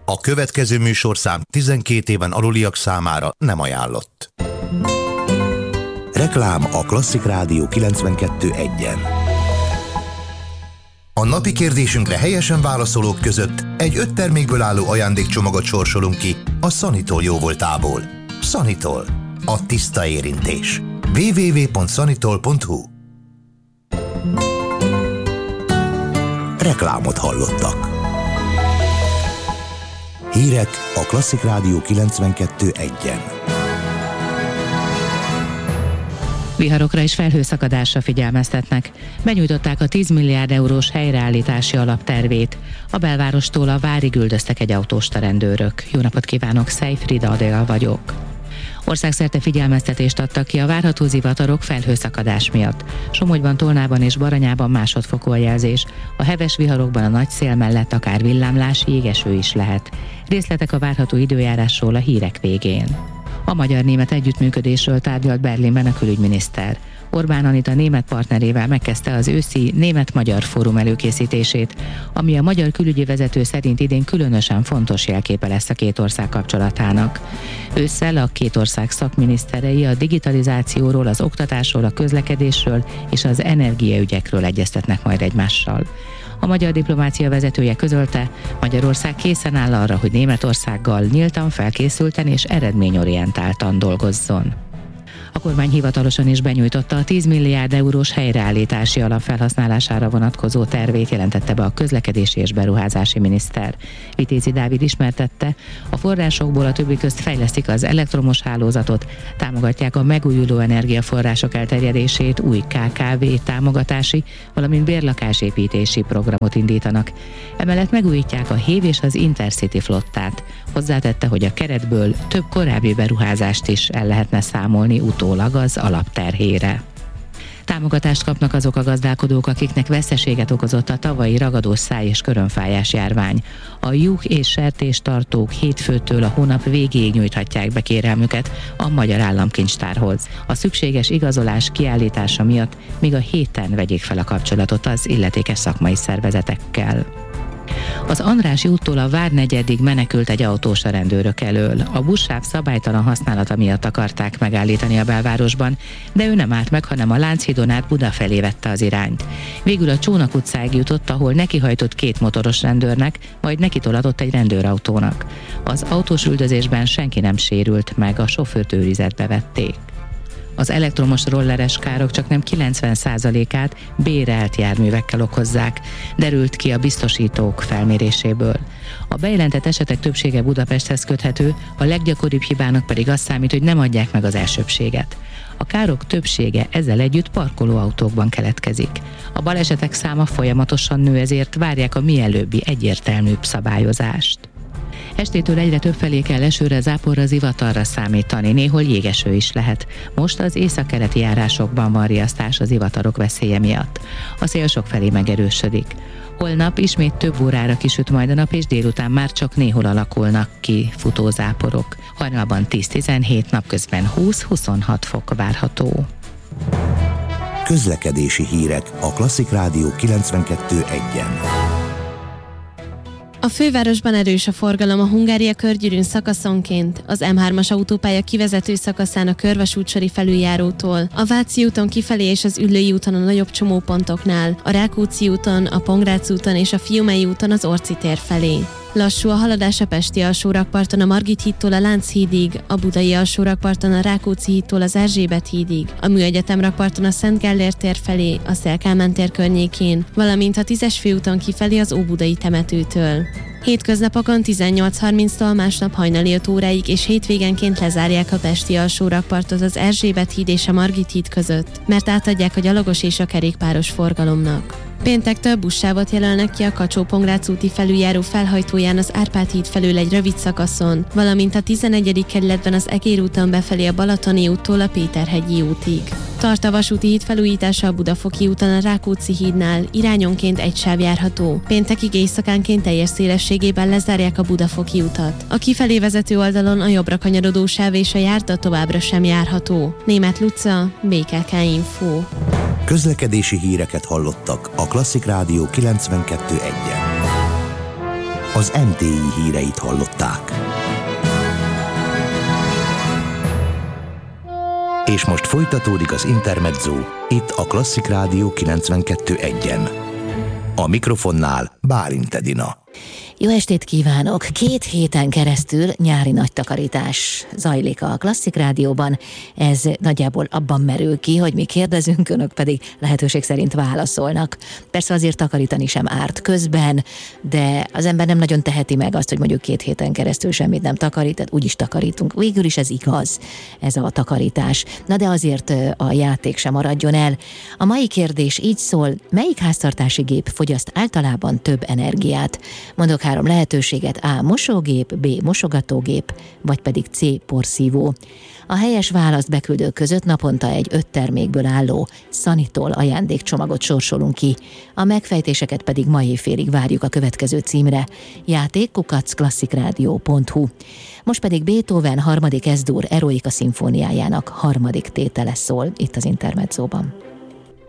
A következő műsorszám 12 éven aluliak számára nem ajánlott. Reklám a Klasszik Rádió 92.1-en. A napi kérdésünkre helyesen válaszolók között egy 5 termékből álló ajándékcsomagot sorsolunk ki a Sanitol jóvoltából. Sanitol, a tiszta érintés. www.sanitol.hu. Reklámot hallottak. Hírek a Klasszik Rádió 92.1-en. Viharokra és felhőszakadásra figyelmeztetnek. Benyújtották a 10 milliárd eurós helyreállítási alap tervét. A belvárostól a Várig üldöztek egy autóst a rendőrök. Jó napot kívánok, Szejfrida Adél vagyok. Országszerte figyelmeztetést adtak ki a várható zivatarok felhőszakadás miatt. Somogyban, Tolnában és Baranyában másodfokú a jelzés. A heves viharokban a nagy szél mellett akár villámlás, jégeső is lehet. Részletek a várható időjárásról a hírek végén. A magyar-német együttműködésről tárgyalt Berlinben a külügyminiszter. Orbán Anita német partnerével megkezdte az őszi német-magyar fórum előkészítését, ami a magyar külügyi vezető szerint idén különösen fontos jelképe lesz a két ország kapcsolatának. Ősszel a két ország szakminiszterei a digitalizációról, az oktatásról, a közlekedésről és az energiaügyekről egyeztetnek majd egymással. A magyar diplomácia vezetője közölte, Magyarország készen áll arra, hogy Németországgal nyíltan, felkészülten és eredményorientáltan dolgozzon. A kormány hivatalosan is benyújtotta a 10 milliárd eurós helyreállítási alap felhasználására vonatkozó tervét, jelentette be a közlekedési és beruházási miniszter. Vitézi Dávid ismertette, a forrásokból a többi közt fejlesztik az elektromos hálózatot, támogatják a megújuló energiaforrások elterjedését, új KKV támogatási, valamint bérlakásépítési programot indítanak. Emellett megújítják a HÉV és az Intercity flottát. Hozzátette, hogy a keretből több korábbi beruházást is el lehetne számolni utólag az alapterhére. Támogatást kapnak azok a gazdálkodók, akiknek veszteséget okozott a tavalyi ragadós száj- és körömfájás járvány. A juh- és sertéstartók hétfőtől a hónap végéig nyújthatják be kérelmüket a Magyar Államkincstárhoz. A szükséges igazolás kiállítása miatt még a héten vegyék fel a kapcsolatot az illetékes szakmai szervezetekkel. Az Andrássy úttól a Várnegyedig menekült egy autós a rendőrök elől. A buszsáv szabálytalan használata miatt akarták megállítani a belvárosban, de ő nem állt meg, hanem a Lánchídon át Buda felé vette az irányt. Végül a Csónak utcáig jutott, ahol nekihajtott 2 motoros rendőrnek, majd nekitolatott egy rendőrautónak. Az autós üldözésben senki nem sérült meg, a sofőrt őrizetbe vették. Az elektromos rolleres károk csaknem 90%-át bérelt járművekkel okozzák, derült ki a biztosítók felméréséből. A bejelentett esetek többsége Budapesthez köthető, a leggyakoribb hibának pedig az számít, hogy nem adják meg az elsőbséget. A károk többsége ezzel együtt parkolóautókban keletkezik. A balesetek száma folyamatosan nő, ezért várják a mielőbbi egyértelműbb szabályozást. Estétől egyre több felé kell esőre, záporra, zivatarra számítani, néhol jégeső is lehet. Most az északkeleti járásokban van riasztás a zivatarok veszélye miatt. A szél sok felé megerősödik. Holnap ismét több órára kisüt majd a nap, és délután már csak néhol alakulnak ki futózáporok. Hajnalban 10-17, napközben 20-26 fok várható. Közlekedési hírek a Klasszik Rádió 92.1-en. A fővárosban erős a forgalom a Hungária körgyűrűn szakaszonként, az M3-as autópálya kivezető szakaszán a Körvasútsori felüljárótól, a Váci úton kifelé és az Üllői úton a nagyobb csomópontoknál, a Rákóczi úton, a Pongrác úton és a Fiumei úton az Orci tér felé. Lassú a haladás a Pesti alsórakparton a Margit hídtól a Lánchídig, a Budai alsórakparton a Rákóczi hídtól az Erzsébet hídig, a Műegyetem rakparton a Szent Gellért tér felé, a Széll Kálmán tér környékén, valamint a 10-es főúton kifelé az Óbudai temetőtől. Hétköznapokon 18:30-tól, másnap hajnali 5 óráig és hétvégenként lezárják a Pesti alsórakpartot az Erzsébet híd és a Margit híd között, mert átadják a gyalogos és a kerékpáros forgalomnak. Péntektől buszsávot jelölnek ki a Kacsó-Pongrác úti felüljáró felhajtóján az Árpád híd felől egy rövid szakaszon, valamint a 11. kerületben az Egér úton befelé a Balatoni úttól a Péterhegyi útig. Tart a vasúti híd felújítása a Budafoki úton a Rákóczi hídnál, irányonként egy sáv járható. Péntekig éjszakánként teljes szélességében lezárják a Budafoki utat. A kifelé vezető oldalon a jobbra kanyarodó sáv és a járda továbbra sem járható. Németh Luca, BKK Info. Közlekedési híreket hallottak a Klasszik Rádió 92.1-en. az MTI híreit hallották. És most folytatódik az Intermezzo, itt a Klasszik Rádió 92.1-en. A mikrofonnál Bálint Edina. Jó estét kívánok! 2 héten keresztül nyári nagy takarítás zajlik a Klasszik Rádióban. Ez nagyjából abban merül ki, hogy mi kérdezünk, önök pedig lehetőség szerint válaszolnak. Persze azért takarítani sem árt közben, de az ember nem nagyon teheti meg azt, hogy mondjuk 2 héten keresztül semmit nem takarít, tehát úgyis takarítunk. Végül is ez igaz, ez a takarítás. Na de azért a játék sem maradjon el. A mai kérdés így szól: melyik háztartási gép fogyaszt általában több energiát? Mondok 3 lehetőséget: A. mosógép, B. mosogatógép, vagy pedig C. porszívó. A helyes választ beküldők között naponta egy 5 termékből álló Sanitol ajándékcsomagot sorsolunk ki. A megfejtéseket pedig ma éjfélig várjuk a következő címre: játék@klasszikrádió.hu. Most pedig Beethoven 3. S-dur Eroica szimfóniájának 3. tétele szól itt az Intermezzóban.